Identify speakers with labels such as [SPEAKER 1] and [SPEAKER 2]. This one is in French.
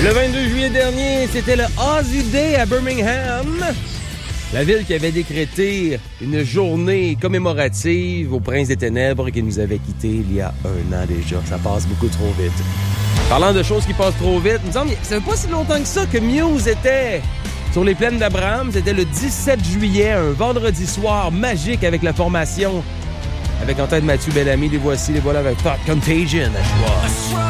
[SPEAKER 1] Le 22 juillet dernier, c'était le Aussie Day à Birmingham. La ville qui avait décrété une journée commémorative au Prince des Ténèbres qui nous avait quittés il y a 1 an déjà. Ça passe beaucoup trop vite. Parlant de choses qui passent trop vite, il me semble, ça fait pas si longtemps que ça que Muse était sur les plaines d'Abraham. C'était le 17 juillet, un vendredi soir magique avec la formation. Avec en tête Mathieu Bellamy, les voici, les voilà avec Thought Contagion à choix.